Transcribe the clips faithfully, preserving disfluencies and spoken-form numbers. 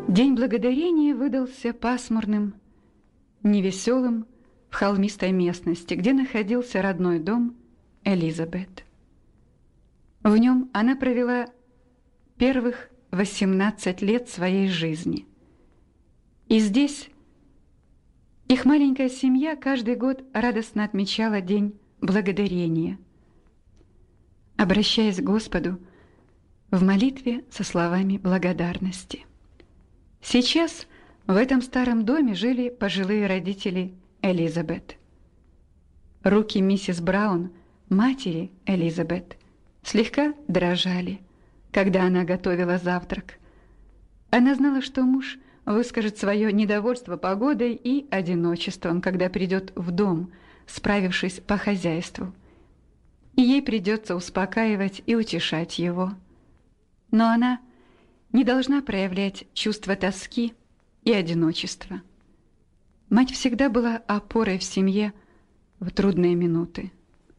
День благодарения выдался пасмурным, невеселым в холмистой местности, где находился родной дом Элизабет. В нем она провела первых восемнадцать лет своей жизни. И здесь их маленькая семья каждый год радостно отмечала День благодарения, обращаясь к Господу в молитве со словами благодарности. Сейчас в этом старом доме жили пожилые родители Элизабет. Руки миссис Браун, матери Элизабет, слегка дрожали, когда она готовила завтрак. Она знала, что муж выскажет свое недовольство погодой и одиночеством, когда придет в дом, справившись по хозяйству. И ей придется успокаивать и утешать его. Но она не должна проявлять чувство тоски и одиночества. Мать всегда была опорой в семье в трудные минуты.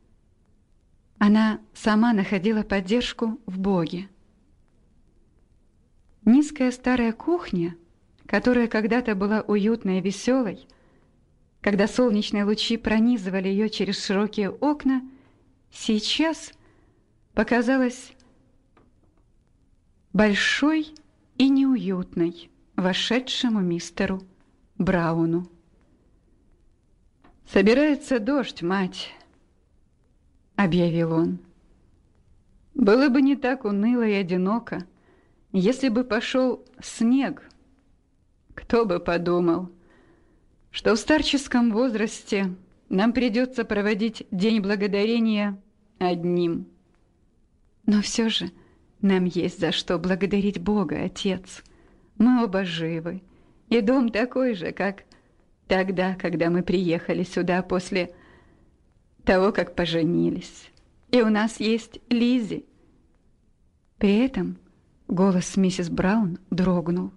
Она сама находила поддержку в Боге. Низкая старая кухня, которая когда-то была уютной и веселой, когда солнечные лучи пронизывали ее через широкие окна, сейчас показалась большой и неуютной вошедшему мистеру Брауну. «Собирается дождь, мать», — объявил он. «Было бы не так уныло и одиноко, если бы пошел снег. Кто бы подумал, что в старческом возрасте нам придется проводить День благодарения одним. Но все же нам есть за что благодарить Бога, Отец. Мы оба живы, и дом такой же, как тогда, когда мы приехали сюда после того, как поженились. И у нас есть Лиззи». При этом голос миссис Браун дрогнул.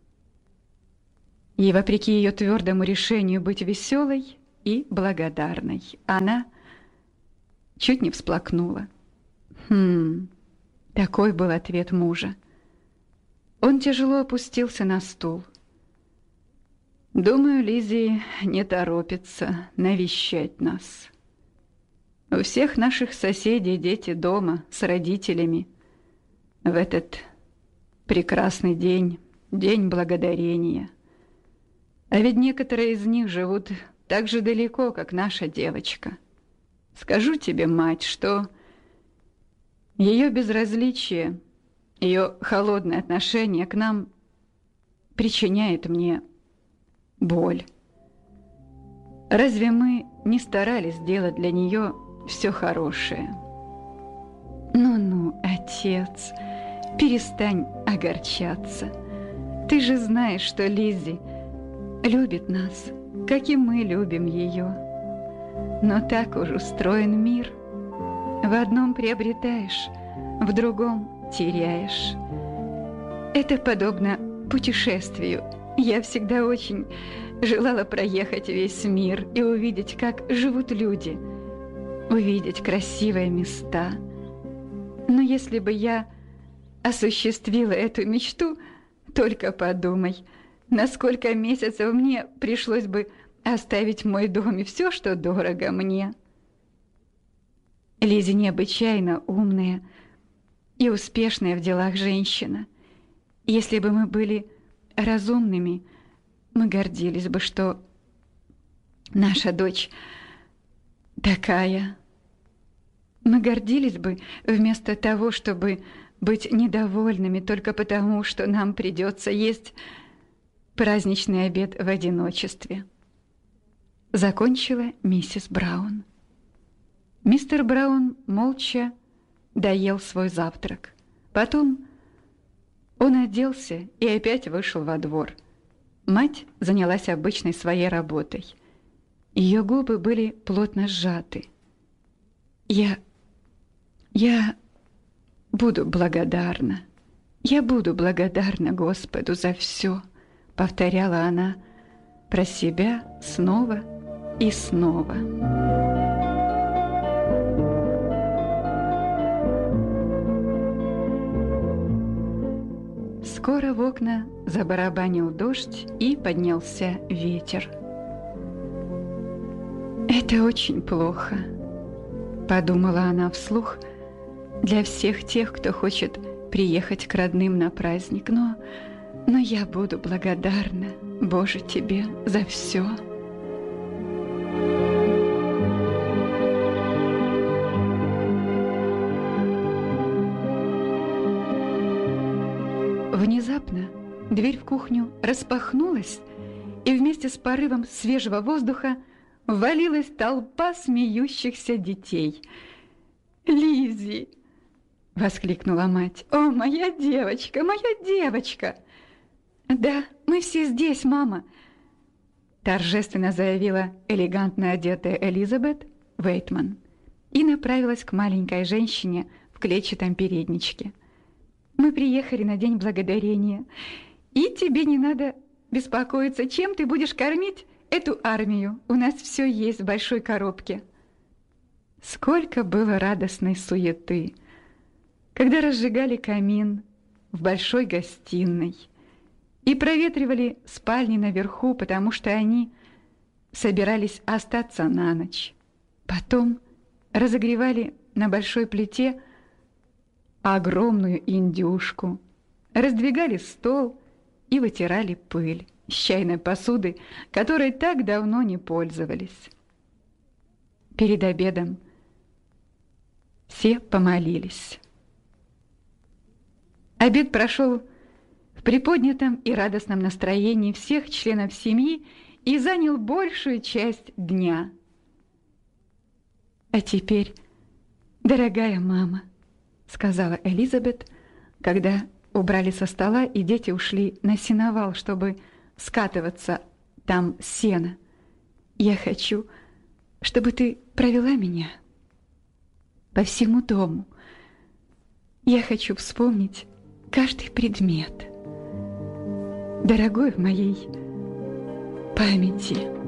И вопреки ее твердому решению быть веселой и благодарной, она чуть не всплакнула. Хм, такой был ответ мужа. Он тяжело опустился на стул. «Думаю, Лиззи не торопится навещать нас. У всех наших соседей дети дома с родителями. В этот прекрасный день, День благодарения. А ведь некоторые из них живут так же далеко, как наша девочка. Скажу тебе, мать, что ее безразличие, ее холодное отношение к нам причиняет мне боль. Разве мы не старались сделать для нее все хорошее?» «Ну-ну, отец, перестань огорчаться. Ты же знаешь, что Лиззи любит нас, как и мы любим ее. Но так уж устроен мир. В одном приобретаешь, в другом теряешь. Это подобно путешествию. Я всегда очень желала проехать весь мир и увидеть, как живут люди, увидеть красивые места. Но если бы я осуществила эту мечту, только подумай, на сколько месяцев мне пришлось бы оставить мой дом и все, что дорого мне». Лиззи необычайно умная и успешная в делах женщина. Если бы мы были разумными, мы гордились бы, что наша дочь такая. Мы гордились бы вместо того, чтобы быть недовольными только потому, что нам придется есть праздничный обед в одиночестве. Закончила миссис Браун. Мистер Браун молча доел свой завтрак. Потом он оделся и опять вышел во двор. Мать занялась обычной своей работой. Ее губы были плотно сжаты. «Я... я буду благодарна. Я буду благодарна Господу за все», — повторяла она про себя снова и снова. Скоро в окна забарабанил дождь и поднялся ветер. «Это очень плохо», — подумала она вслух, «для всех тех, кто хочет приехать к родным на праздник, но, но я буду благодарна, Боже, тебе за все». Внезапно дверь в кухню распахнулась, и вместе с порывом свежего воздуха ввалилась толпа смеющихся детей. «Лиззи!» — воскликнула мать. «О, моя девочка, моя девочка!» «Да, мы все здесь, мама!» — торжественно заявила элегантно одетая Элизабет Вейтман и направилась к маленькой женщине в клетчатом передничке. «Мы приехали на День Благодарения, и тебе не надо беспокоиться, чем ты будешь кормить эту армию. У нас все есть в большой коробке». Сколько было радостной суеты, когда разжигали камин в большой гостиной и проветривали спальни наверху, потому что они собирались остаться на ночь. Потом разогревали на большой плите огромную индюшку, раздвигали стол и вытирали пыль с чайной посуды, которой так давно не пользовались. Перед обедом все помолились. Обед прошел в приподнятом и радостном настроении всех членов семьи и занял большую часть дня. «А теперь, дорогая мама», — сказала Элизабет, когда убрали со стола и дети ушли на сеновал, чтобы скатываться там с сена, «я хочу, чтобы ты провела меня по всему дому. Я хочу вспомнить каждый предмет, дорогой в моей памяти».